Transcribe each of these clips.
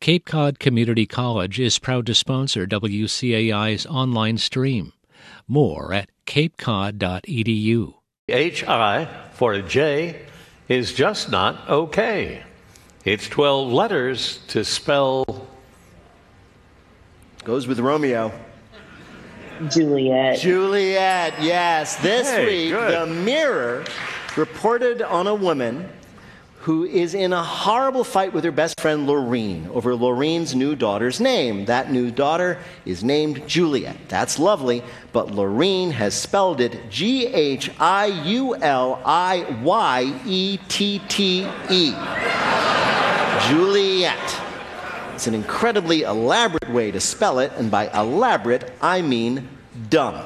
Cape Cod Community College is proud to sponsor WCAI's online stream. More at capecod.edu. H-I for a J is just not okay. It's 12 letters to spell. Goes with Romeo. Juliet. Juliet, yes. This week, good. The Mirror reported on a woman who is in a horrible fight with her best friend Laureen over Laureen's new daughter's name. That new daughter is named Juliet. That's lovely, but Laureen has spelled it G-H-I-U-L-I-Y-E-T-T-E. Juliet. It's an incredibly elaborate way to spell it, and by elaborate, I mean dumb.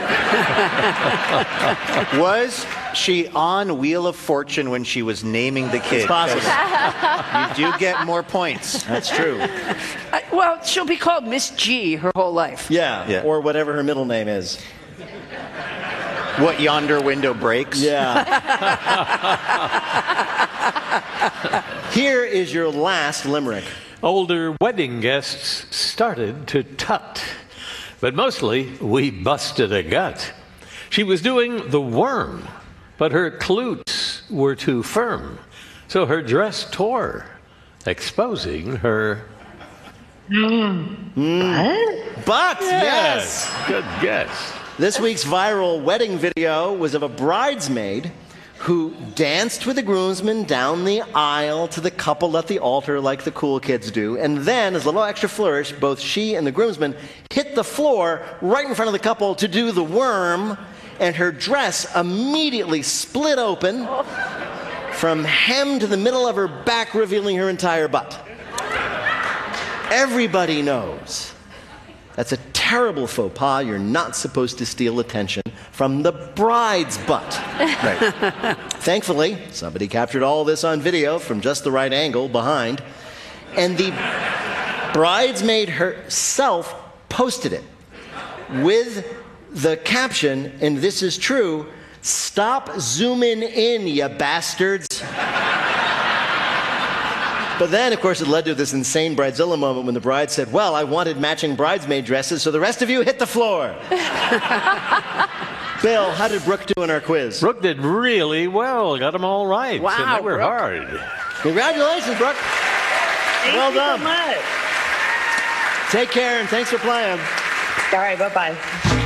Was she on Wheel of Fortune when she was naming the kid? It's possible. You do get more points. That's true. Well, she'll be called Miss G her whole life. Yeah, or whatever her middle name is. What yonder window breaks? Yeah. Here is your last limerick. Older wedding guests started to tut, but mostly we busted a gut. She was doing the worm, but her cloots were too firm, so her dress tore, exposing her... But, yes! Good guess. This week's viral wedding video was of a bridesmaid who danced with the groomsmen down the aisle to the couple at the altar like the cool kids do. And then, as a little extra flourish, both she and the groomsmen hit the floor right in front of the couple to do the worm, and her dress immediately split open from hem to the middle of her back, revealing her entire butt. Everybody knows that's a terrible faux pas. You're not supposed to steal attention from the bride's butt. Right. Thankfully, somebody captured all this on video from just the right angle behind, and the bridesmaid herself posted it with the caption, and this is true, "Stop zooming in, you bastards." But then, of course, it led to this insane Bridezilla moment when the bride said, "Well, I wanted matching bridesmaid dresses, so the rest of you hit the floor." Bill, how did Brooke do in our quiz? Brooke did really well. Got them all right. Wow, So they were Brooke. hard. Congratulations, Brooke. Well done. Thank you so much. Take care, and thanks for playing. All right, bye-bye.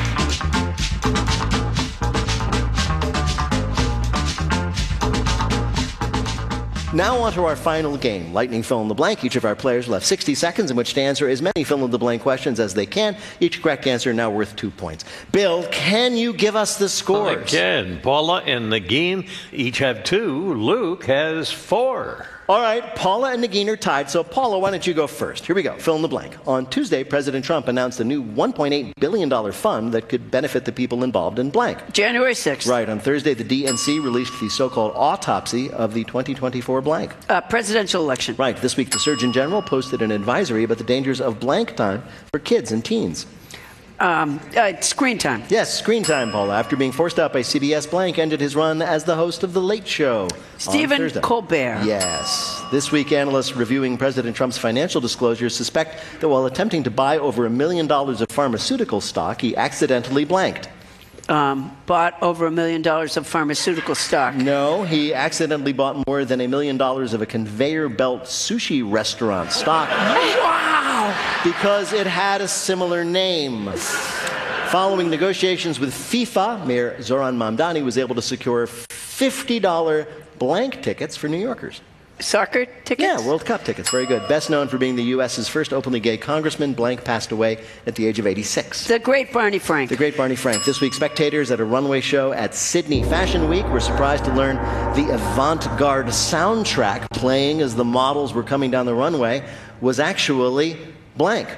Now on to our final game, Lightning Fill in the Blank. Each of our players will have 60 seconds in which to answer as many fill in the blank questions as they can. Each correct answer now worth 2 points. Bill, can you give us the scores? Again, Paula and Nagin each have 2. Luke has 4. All right, Paula and Nagin are tied, so Paula, why don't you go first? Here we go, fill in the blank. On Tuesday, President Trump announced a new $1.8 billion fund that could benefit the people involved in blank. January 6th. Right, on Thursday, the DNC released the so-called autopsy of the 2024 blank. Presidential election. Right, this week the Surgeon General posted an advisory about the dangers of blank time for kids and teens. Screen time. Yes, screen time, Paula. After being forced out by CBS, blank ended his run as the host of The Late Show on Stephen Thursday. Colbert. Yes. This week, analysts reviewing President Trump's financial disclosures suspect that while attempting to buy over $1 million of pharmaceutical stock, he accidentally blanked. Bought over $1 million of pharmaceutical stock. No, he accidentally bought more than $1 million of a conveyor belt sushi restaurant stock. Wow! Because it had a similar name. Following negotiations with FIFA, Mayor Zoran Mamdani was able to secure $50 blank tickets for New Yorkers. Soccer tickets? Yeah, World Cup tickets. Very good. Best known for being the U.S.'s first openly gay congressman, blank passed away at the age of 86. The great Barney Frank. The great Barney Frank. This week, spectators at a runway show at Sydney Fashion Week were surprised to learn the avant-garde soundtrack playing as the models were coming down the runway was actually blank.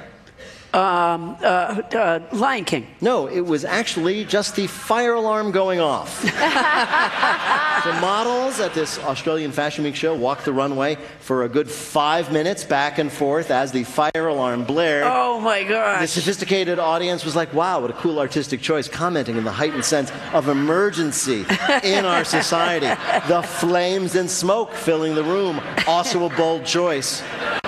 Lion King. No, it was actually just the fire alarm going off. The models at this Australian Fashion Week show walked the runway for a good 5 minutes back and forth as the fire alarm blared. Oh my The gosh. sophisticated audience was like, wow, what a cool artistic choice, commenting on the heightened sense of emergency in our society. The flames and smoke filling the room, also a bold choice.